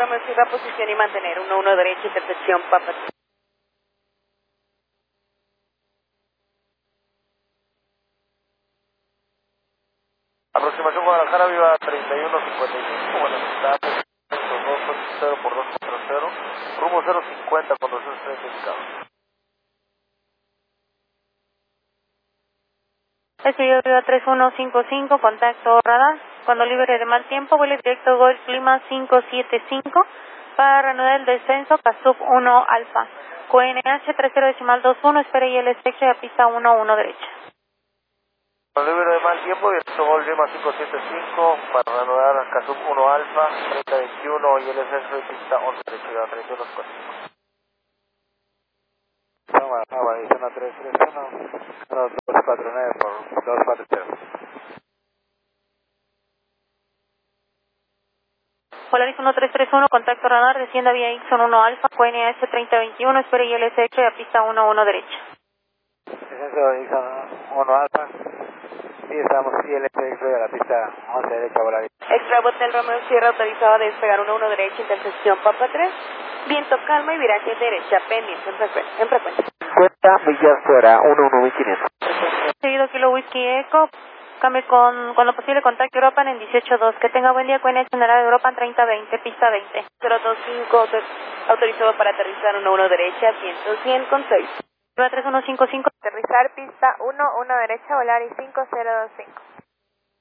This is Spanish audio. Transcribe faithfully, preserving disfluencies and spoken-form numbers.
Romeo Sierra, posición y mantener, uno uno derecha, intersección Papa tres. Aproximación Guadalajara, Viva treinta y uno cincuenta y cinco, buenas tardes, dos cero por dos cuatro cero, rumbo cero cincuenta con doscientos treinta indicados. Estudio Viva tres uno cinco cinco, contacto radar, cuando libre de mal tiempo, vuelo directo Golf Lima cinco siete cinco, para reanudar el descenso, Casub uno Alfa, Q N H treinta decimal veintiuno, espera y el estrecho de pista uno uno derecha. Cuando libre de mal tiempo, directo Golf Lima cinco siete cinco, para reanudar Casub uno Alfa, treinta veintiuno y el descenso de pista once derecha, treinta y uno cuarenta y cinco. Guadalajara, zona tres tres uno, dos cuatro nueve por dos cuatro cero. Polaris uno tres tres uno, contacto radar, descienda vía Ixon uno Alfa, Q N H treinta veintiuno, espera y el estrecho de pista uno uno derecha. Descenso Ixon uno Alfa, sí estamos, y el estrecho de la pista once derecha, Polaris. Extra Hotel Romeo Sierra autorizado a despegar uno uno derecha, intersección Papa tres, viento calma y viraje derecha, pendiente en, frecu en frecuencia. cincuenta millas fuera, uno uno mil quinientos. Seguido Kilo Whisky Eco, cambie con, con lo posible contacto Europa en dieciocho dos. Que tenga buen día, Q N H General de Europa en treinta veinte, pista veinte. cero dos cinco, autorizado para aterrizar uno uno derecha, ciento cien con seis. tres uno cinco cinco, aterrizar pista uno uno derecha, Volaris cinco cero dos cinco.